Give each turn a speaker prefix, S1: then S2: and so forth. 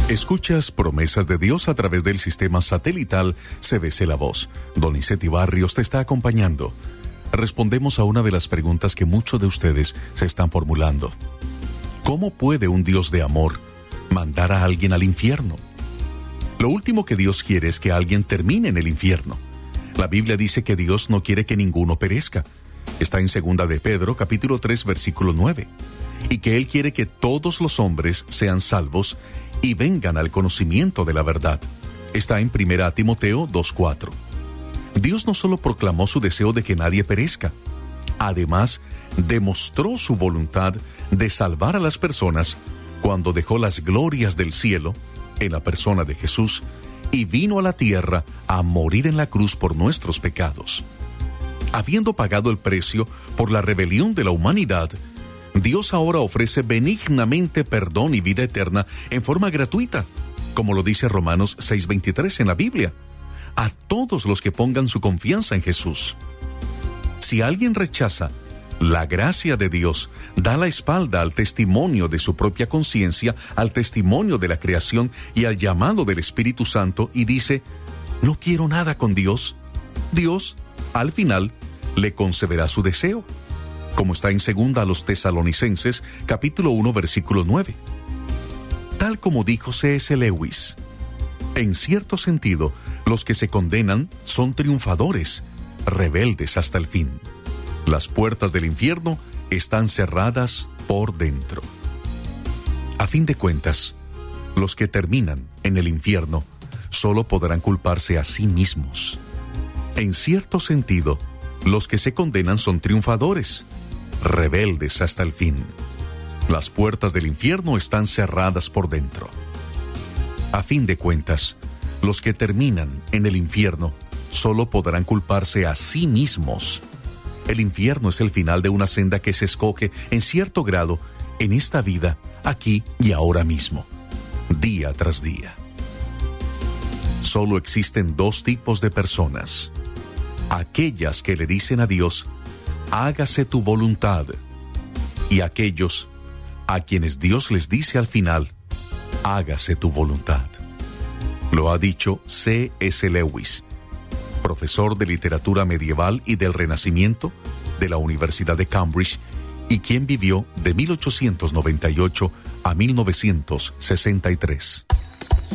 S1: Escuchas Promesas de Dios a través del sistema satelital CBC La Voz. Donizetti Barrios te está acompañando. Respondemos a una de las preguntas que muchos de ustedes se están formulando. ¿Cómo puede un Dios de amor mandar a alguien al infierno? Lo último que Dios quiere es que alguien termine en el infierno. La Biblia dice que Dios no quiere que ninguno perezca. Está en 2 de Pedro, capítulo 3, versículo 9. Y que Él quiere que todos los hombres sean salvos y vengan al conocimiento de la verdad. Está en 1 Timoteo 2:4. Dios no solo proclamó su deseo de que nadie perezca, además demostró su voluntad de salvar a las personas cuando dejó las glorias del cielo en la persona de Jesús y vino a la tierra a morir en la cruz por nuestros pecados. Habiendo pagado el precio por la rebelión de la humanidad, Dios ahora ofrece benignamente perdón y vida eterna en forma gratuita, como lo dice Romanos 6:23 en la Biblia, a todos los que pongan su confianza en Jesús. Si alguien rechaza la gracia de Dios, da la espalda al testimonio de su propia conciencia, al testimonio de la creación y al llamado del Espíritu Santo y dice, no quiero nada con Dios, Dios, al final, le concederá su deseo, como está en 2 a los Tesalonicenses, capítulo 1, versículo 9. Tal como dijo C.S. Lewis, en cierto sentido, los que se condenan son triunfadores, rebeldes hasta el fin. Las puertas del infierno están cerradas por dentro. A fin de cuentas, los que terminan en el infierno solo podrán culparse a sí mismos. En cierto sentido, los que se condenan son triunfadores, rebeldes hasta el fin. Las puertas del infierno están cerradas por dentro. A fin de cuentas, los que terminan en el infierno solo podrán culparse a sí mismos. El infierno es el final de una senda que se escoge en cierto grado en esta vida, aquí y ahora mismo, día tras día. Solo existen dos tipos de personas: aquellas que le dicen a Dios, hágase tu voluntad, y aquellos a quienes Dios les dice al final, hágase tu voluntad. Lo ha dicho C.S. Lewis, profesor de literatura medieval y del Renacimiento de la Universidad de Cambridge, y quien vivió de 1898 a 1963.